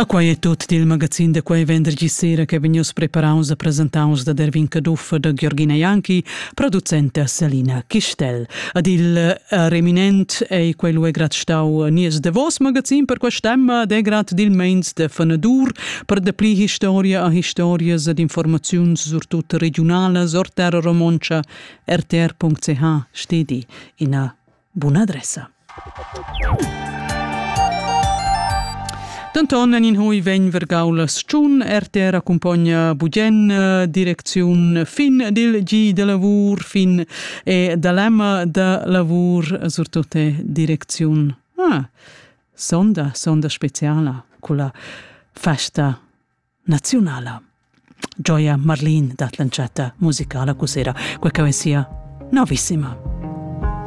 A quai è tut dil magazin de quai vendergi sera che vegnius preparaus e presentaus da Dervin Caduffa da Gheorghina Ianchi, producenta Selina Chistel. Ad il reminent e quai lu è grat stau nies de vos magazin per quastemma ed è grat dil meins de Fanadur per de pli historia a historias ed informaziuns sur tut regionalas or terra romoncia rtr.ch stedi in a buona adressa. Danton in hui vegn vergaulas tschun, RTR accompagna Bugen, direziun fin dil G de lavur, fin e d'alema de lavur, sur tutte direziun. Sonda speciala, con la festa nazionale. Gioia Marlin dat lanciata musicale cos'era, quel che sia novissima.